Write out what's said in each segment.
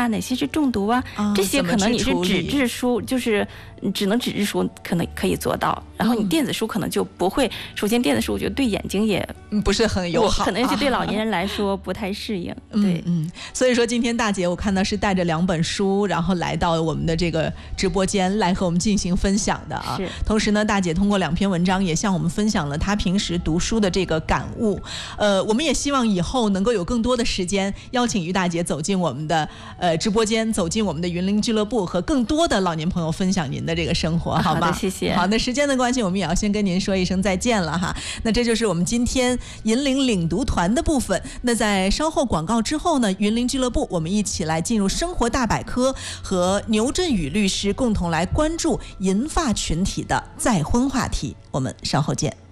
啊，哪些是中毒啊，这些可能你是纸质书，就是只能纸质书可能可以做到，然后你电子书可能就不会。首先电子书我觉得对眼睛也不是很友好， 可能是对老年人来说不太适应。对， 所以说今天大姐我看到是带着2本书，然后来到我们的这个直播间来和我们进行分享的啊。同时呢，大姐通过2篇文章也向我们分享了她平时读书的这个感悟。我们也希望以后能够有更多的时间邀请于大姐走进我们的直播间，走进我们的云林俱乐部，和更多的老年朋友分享您的这个生活，好吗？ 好的，谢谢。 好，那时间的关系，我们也要先跟您说一声再见了哈。那这就是我们今天银龄领读团的部分。那在稍后广告之后呢，云林俱乐部我们一起来进入生活大百科，和牛振宇律师共同来关注银发群体的再婚话题。我们稍后见。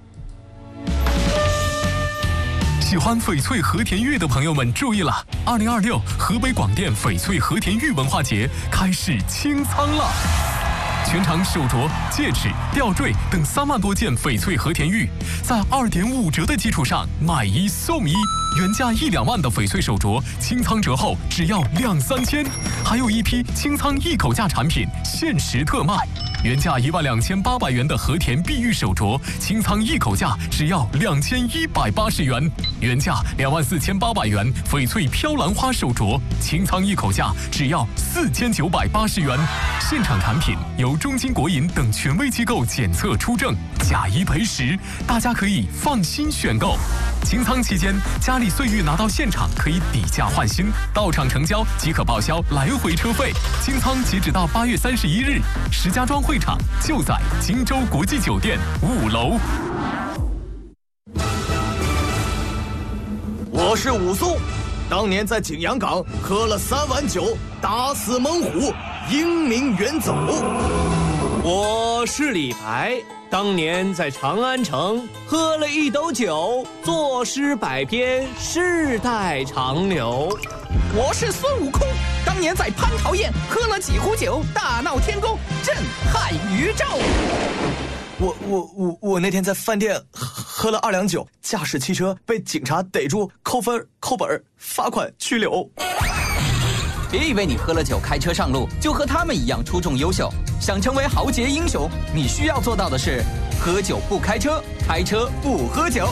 喜欢翡翠和田玉的朋友们注意了，2026河北广电翡翠和田玉文化节开始清仓了。全场手镯、戒指、吊坠等3万多件翡翠和田玉，在2.5折的基础上买1送1，原价1-2万的翡翠手镯，清仓折后只要2-3千，还有一批清仓一口价产品限时特卖，原价12800元的和田碧玉手镯，清仓一口价只要2180元，原价24800元翡翠飘兰花手镯，清仓一口价只要4980元，现场产品由中金国银等权威机构检测出证，假一赔10，大家可以放心选购。清仓期间，家里岁玉拿到现场可以抵价换新，到场成交即可报销来回车费。清仓截止到8月31日，石家庄会场就在荆州国际酒店5楼。 我是武松，当年在景阳冈喝了3碗酒，打死猛虎，英名远走。 我是李白，当年在长安城喝了1斗酒，作诗百篇，世代长流。 我是孙悟空，当年在蟠桃宴喝了几壶酒，大闹天宫，震撼宇宙。 我那天在饭店喝了2两酒，驾驶汽车被警察逮住，扣分、扣本、罚款、拘留。 别以为你喝了酒开车上路就和他们一样出众优秀，想成为豪杰英雄，你需要做到的是喝酒不开车，开车不喝酒。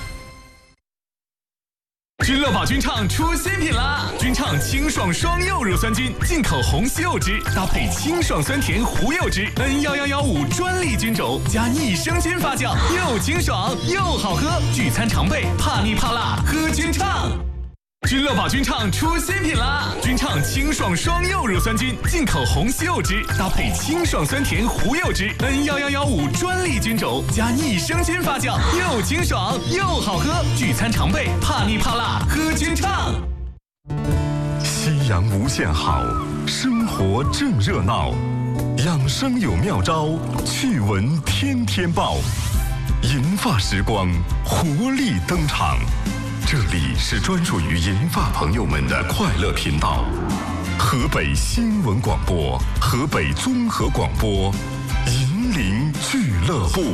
君乐宝君畅出新品啦！君畅清爽双柚乳酸菌，进口红西柚汁搭配清爽酸甜胡柚汁 ，N11115专利菌种加益生菌发酵，又清爽又好喝，聚餐常备，怕腻怕辣喝君畅。君乐宝君畅出新品啦！君畅清爽双柚乳酸菌，进口红西柚汁搭配清爽酸甜胡柚汁 ，N11115专利菌种加益生菌发酵，又清爽又好喝，聚餐常备，怕腻怕辣喝君畅。 夕阳无限好，生活正热闹，养生有妙招，趣闻天天报，银发时光活力登场。这里是专属于银发朋友们的快乐频道，河北新闻广播，河北综合广播，银龄俱乐部。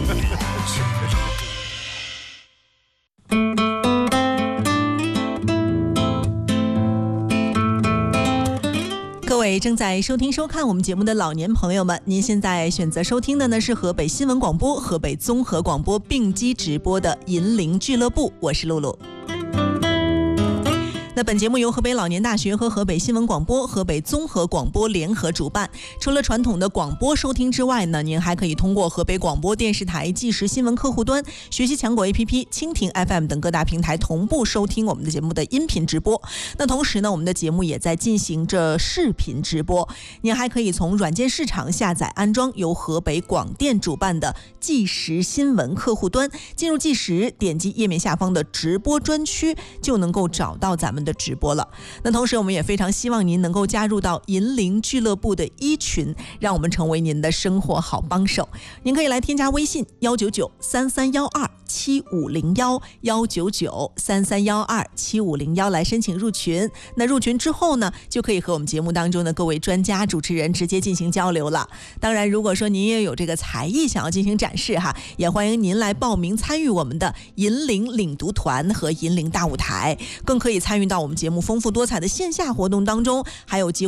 各位正在收听收看我们节目的老年朋友们，您现在选择收听的呢是河北新闻广播、河北综合广播并机直播的银龄俱乐部，我是露露。那本节目由河北老年大学和河北新闻广播、河北综合广播联合主办。除了传统的广播收听之外呢，您还可以通过河北广播电视台即时新闻客户端、学习强国 APP、蜻蜓 FM 等各大平台同步收听我们的节目的音频直播。那同时呢，我们的节目也在进行着视频直播。您还可以从软件市场下载安装由河北广电主办的即时新闻客户端，进入即时，点击页面下方的直播专区，就能够找到咱们的直播了。那同时我们也非常希望您能够加入到银龄俱乐部的1群，让我们成为您的生活好帮手。您可以来添加微信199-3312-7501，199-3312-7501来申请入群。那入群之后呢，就可以和我们节目当中的各位专家主持人直接进行交流了。当然如果说您也有这个才艺想要进行展示哈，也欢迎您来报名参与我们的银龄领读团和银龄大舞台，更可以参与到我们节目丰富多彩的线下活动当中，还有机会